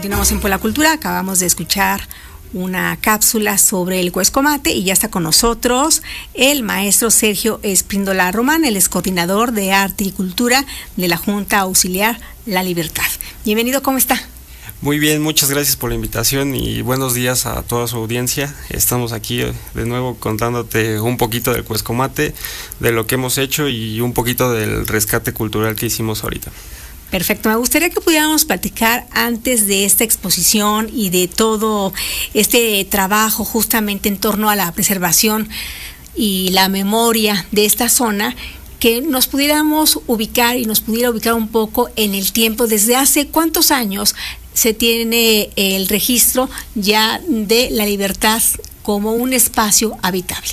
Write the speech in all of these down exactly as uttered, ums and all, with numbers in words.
Continuamos en Puebla Cultura. Acabamos de escuchar una cápsula sobre el Cuescomate y ya está con nosotros el maestro Sergio Espíndola Román, el ex coordinador de Arte y Cultura de la Junta Auxiliar La Libertad. Bienvenido, ¿cómo está? Muy bien, muchas gracias por la invitación y buenos días a toda su audiencia. Estamos aquí de nuevo contándote un poquito del Cuescomate, de lo que hemos hecho y un poquito del rescate cultural que hicimos ahorita. Perfecto, me gustaría que pudiéramos platicar antes de esta exposición y de todo este trabajo justamente en torno a la preservación y la memoria de esta zona, que nos pudiéramos ubicar y nos pudiera ubicar un poco en el tiempo. ¿Desde hace cuántos años se tiene el registro ya de La Libertad como un espacio habitable?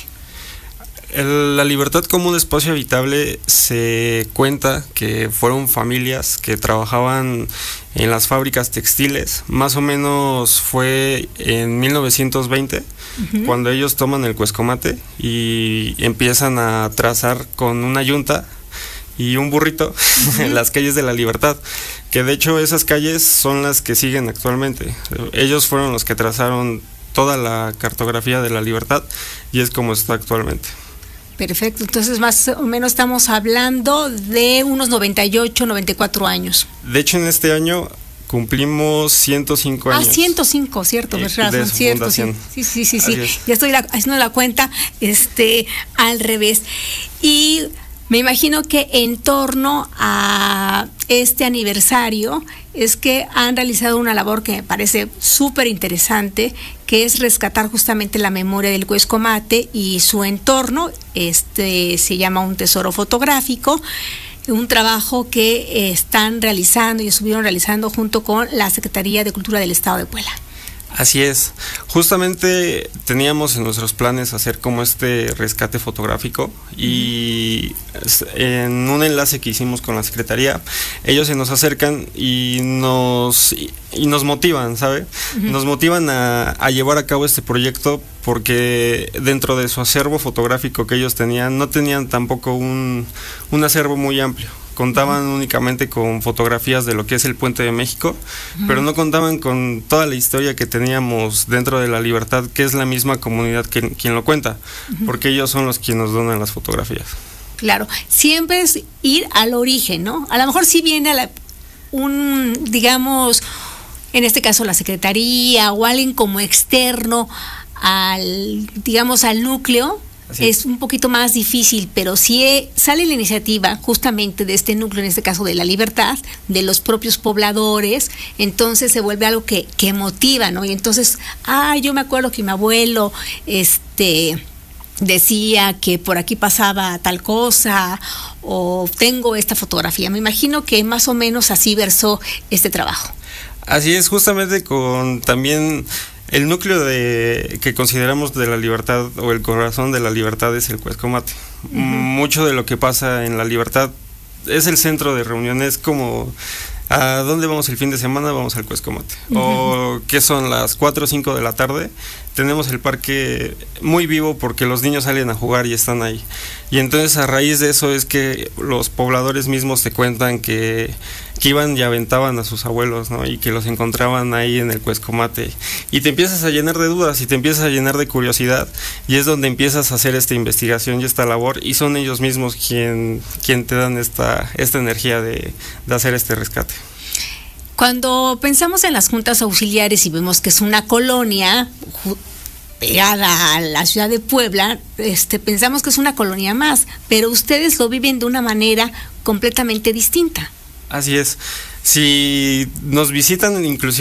La Libertad como un espacio habitable se cuenta que fueron familias que trabajaban en las fábricas textiles. Más o menos fue en mil novecientos veinte, uh-huh. cuando ellos toman el Cuescomate y empiezan a trazar con una yunta y un burrito uh-huh. en las calles de La Libertad, que de hecho esas calles son las que siguen actualmente. Ellos fueron los que trazaron toda la cartografía de La Libertad y es como está actualmente. Perfecto, entonces más o menos estamos hablando de unos noventa y ocho, noventa y cuatro años. De hecho, en este año cumplimos ciento cinco años. Ah, ciento cinco, cierto, de, ¿verdad? de su cierto, fundación. Sí, sí, sí, sí. sí. Ya estoy la, haciendo la cuenta este, al revés. Y me imagino que en torno a este aniversario es que han realizado una labor que me parece súper interesante, que es rescatar justamente la memoria del Cuescomate y su entorno. Este se llama un tesoro fotográfico, un trabajo que están realizando y estuvieron realizando junto con la Secretaría de Cultura del Estado de Puebla. Así es, justamente teníamos en nuestros planes hacer como este rescate fotográfico y en un enlace que hicimos con la Secretaría, ellos se nos acercan y nos, y nos motivan, ¿sabe? Uh-huh. Nos motivan a, a llevar a cabo este proyecto porque dentro de su acervo fotográfico que ellos tenían, no tenían tampoco un, un acervo muy amplio. Contaban uh-huh. únicamente con fotografías de lo que es el Puente de México, uh-huh. pero no contaban con toda la historia que teníamos dentro de La Libertad, que es la misma comunidad que, quien lo cuenta, uh-huh. porque ellos son los quienes nos donan las fotografías. Claro, siempre es ir al origen, ¿no? A lo mejor sí viene a la, un, digamos, en este caso la Secretaría o alguien como externo al, digamos, al núcleo. Así es un poquito más difícil, pero si sale la iniciativa justamente de este núcleo, en este caso de La Libertad, de los propios pobladores, entonces se vuelve algo que, que motiva, ¿no? Y entonces, ah, yo me acuerdo que mi abuelo este, decía que por aquí pasaba tal cosa, o tengo esta fotografía. Me imagino que más o menos así versó este trabajo. Así es, justamente con también... El núcleo de que consideramos de La Libertad o el corazón de La Libertad es el Cuescomate. Uh-huh. Mucho de lo que pasa en La Libertad es el centro de reuniones, como ¿a dónde vamos el fin de semana? Vamos al Cuescomate. Uh-huh. O que son las cuatro o cinco de la tarde, tenemos el parque muy vivo porque los niños salen a jugar y están ahí. Y entonces a raíz de eso es que los pobladores mismos te cuentan que, que iban y aventaban a sus abuelos, ¿no? Y que los encontraban ahí en el Cuescomate. Y te empiezas a llenar de dudas y te empiezas a llenar de curiosidad y es donde empiezas a hacer esta investigación y esta labor y son ellos mismos quien, quien te dan esta, esta energía de, de hacer este rescate. Cuando pensamos en las juntas auxiliares y vemos que es una colonia pegada a la ciudad de Puebla, este, pensamos que es una colonia más, pero ustedes lo viven de una manera completamente distinta. Así es. Si nos visitan inclusive